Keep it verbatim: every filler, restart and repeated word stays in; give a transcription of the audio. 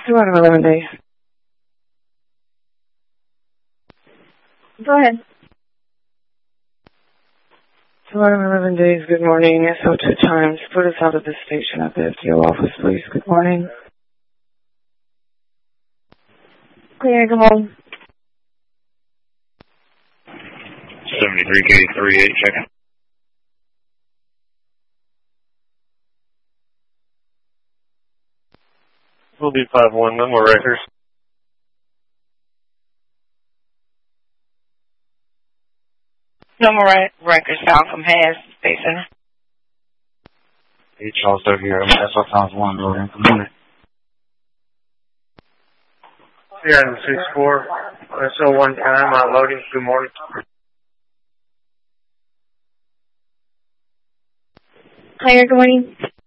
two out of eleven days. Go ahead. two out of eleven days, good morning. S O two times. Put us out of the station at the F T O office, please. Good morning. Clear, good morning. seventy-three K three eight, check. We'll be five one, no more records. No more re- records found from Has State Center. Hey, Charles Doe here. I'm S O times one, building. Good morning. Yeah, six four. S O one time, uh, loading. Good morning. Clear, good morning.